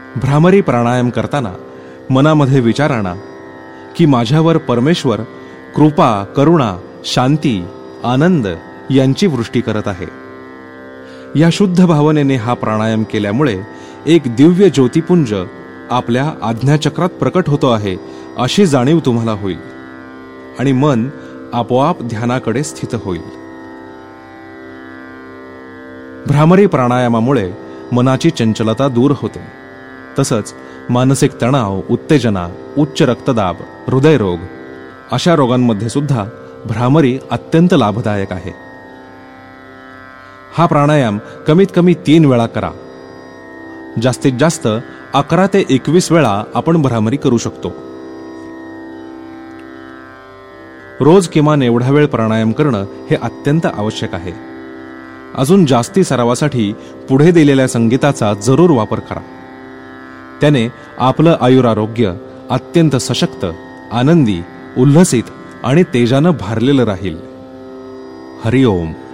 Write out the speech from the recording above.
भ्रामरी प्राणायाम करताना मनामध्ये विचार आणा की माझ्यावर परमेश्वर कृपा, करुणा, शांती, आनंद यांची वृष्टी करत आहे. या शुद्ध भावनेने हा प्राणायाम केल्यामुळे एक दिव्य ज्योतिपुंज आपल्या आज्ञाचक्रात प्रकट होतो आहे अशी जाणीव तुम्हाला होईल आणि मन आपोआप ध्यानाकडे स्थित होईल. भ्रामरी प्राणायामामुळे मनाची चंचलता दूर होते. तसंच मानसिक तणाव, उत्तेजना, उच्च रक्तदाब, हृदयरोग अशा रोगांमध्ये सुद्धा भ्रामरी अत्यंत लाभदायक आहे. हा प्राणायाम कमीत कमी 3 वेळा करा. जास्तीत जास्त 11 ते 21 वेळा आपण भ्रामरी करू शकतो. रोज किमान एवढा वेळ प्राणायाम करणं हे अत्यंत आवश्यक आहे. अजून जास्ती सरावासाठी पुढे दिलेल्या संगीताचा जरूर वापर करा. त्याने आपलं आयुरारोग्य अत्यंत सशक्त, आनंदी, उल्हसित आणि तेजानं भारलेलं राहील. हरिओम.